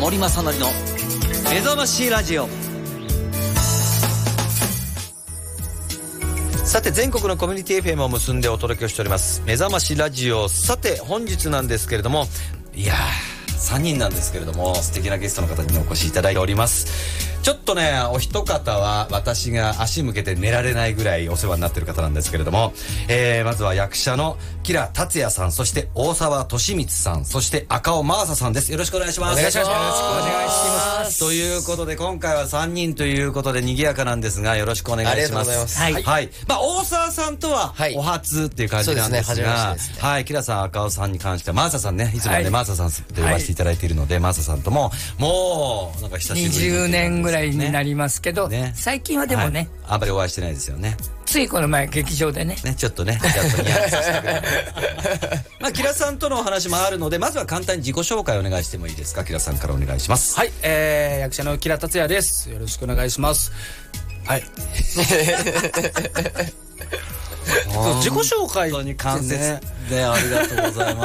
森正則の目覚ましラジオ。さて、全国のコミュニティ FM を結んでお届けをしております目覚ましラジオ。さて、本日なんですけれども、いやー3人なんですけれども、素敵なゲストの方にお越しいただいております。ちょっとね、お一方は私が足向けて寝られないぐらいお世話になっている方なんですけれども、まずは役者の吉良達也さん、そして大沢敏光さん、そして赤尾真麻さんです。よろしくお願いします。 お願いします。よろしくお願いします。 ということで、今回は3人ということで賑やかなんですが、よろしくお願いします。 ありがとうございます。 はい。はい。まあ、大沢さんとはお初っていう感じなんですが、 そうですね、初めましてですね。 はい。吉良さん、赤尾さんに関しては、真麻さんね、いつもね、真麻さんと呼ばせていただいているので、真麻さんとも、もう、なんか久しぶりに。 20年ぐらいになりますけど、ね、最近はでもね、 あんまりお会いしてないですよね。 ついこの前劇場でね、 ちょっとね、やっとニヤッとさせてくれる。まあ、吉良さんとのお話もあるので、まずは簡単に自己紹介をお願いしてもいいですか。吉良さんからお願いします。 はい、役者の吉良達也です。よろしくお願いします。はい。自己紹介本当に間接でありがとうございます。